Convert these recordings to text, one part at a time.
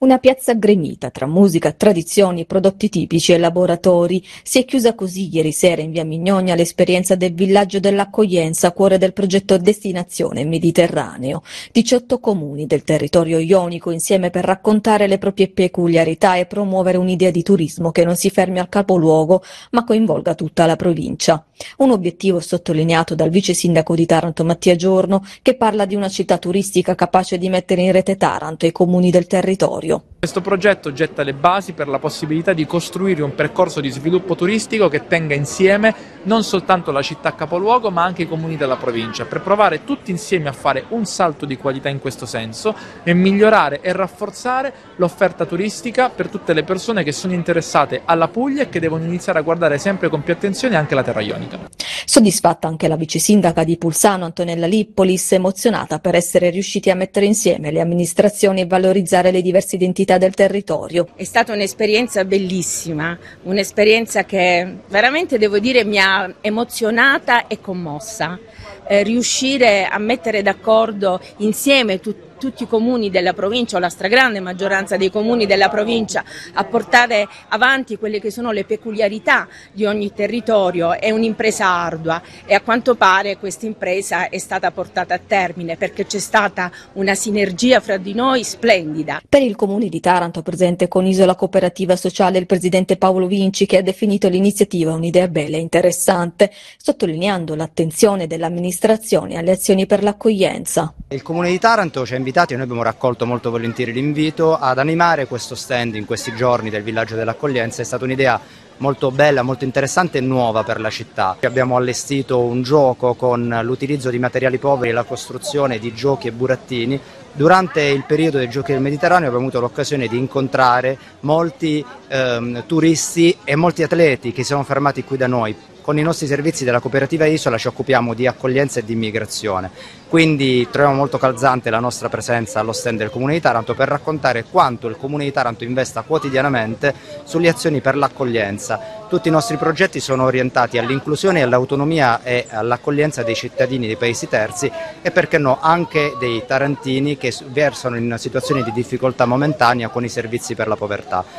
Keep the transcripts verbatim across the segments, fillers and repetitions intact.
Una piazza gremita tra musica, tradizioni, prodotti tipici e laboratori. Si è chiusa così ieri sera in via Mignonia l'esperienza del villaggio dell'accoglienza, cuore del progetto Destinazione Mediterraneo. diciotto comuni del territorio ionico insieme per raccontare le proprie peculiarità e promuovere un'idea di turismo che non si fermi al capoluogo ma coinvolga tutta la provincia. Un obiettivo sottolineato dal vice sindaco di Taranto Mattia Giorno, che parla di una città turistica capace di mettere in rete Taranto e i comuni del territorio. Questo progetto getta le basi per la possibilità di costruire un percorso di sviluppo turistico che tenga insieme non soltanto la città capoluogo ma anche i comuni della provincia, per provare tutti insieme a fare un salto di qualità in questo senso e migliorare e rafforzare l'offerta turistica per tutte le persone che sono interessate alla Puglia e che devono iniziare a guardare sempre con più attenzione anche la terra ionica. Soddisfatta anche la vice sindaca di Pulsano Antonella Lippolis, emozionata per essere riusciti a mettere insieme le amministrazioni e valorizzare le diverse identità del territorio. È stata un'esperienza bellissima, un'esperienza che veramente devo dire mi ha emozionata e commossa. Eh, riuscire a mettere d'accordo insieme tutti tutti i comuni della provincia o la stragrande maggioranza dei comuni della provincia a portare avanti quelle che sono le peculiarità di ogni territorio è un'impresa ardua e a quanto pare questa impresa è stata portata a termine perché c'è stata una sinergia fra di noi splendida. Per il comune di Taranto, presente con Isola Cooperativa Sociale, il presidente Paolo Vinci, che ha definito l'iniziativa un'idea bella e interessante, sottolineando l'attenzione dell'amministrazione alle azioni per l'accoglienza. Il comune di Taranto ci ha invitati e noi abbiamo raccolto molto volentieri l'invito ad animare questo stand in questi giorni del villaggio dell'accoglienza. È stata un'idea molto bella, molto interessante e nuova per la città. Abbiamo allestito un gioco con l'utilizzo di materiali poveri e la costruzione di giochi e burattini. Durante il periodo dei Giochi del Mediterraneo abbiamo avuto l'occasione di incontrare molti ehm, turisti e molti atleti che si sono fermati qui da noi. Con i nostri servizi della cooperativa Isola ci occupiamo di accoglienza e di immigrazione, quindi troviamo molto calzante la nostra presenza allo stand del Comune di Taranto per raccontare quanto il Comune di Taranto investa quotidianamente sulle azioni per l'accoglienza. Tutti i nostri progetti sono orientati all'inclusione, all'autonomia e all'accoglienza dei cittadini dei paesi terzi e perché no anche dei tarantini che versano in situazioni di difficoltà momentanea con i servizi per la povertà.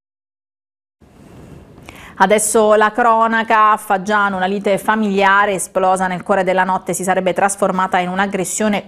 Adesso la cronaca. A Faggiano una lite familiare esplosa nel cuore della notte si sarebbe trasformata in un'aggressione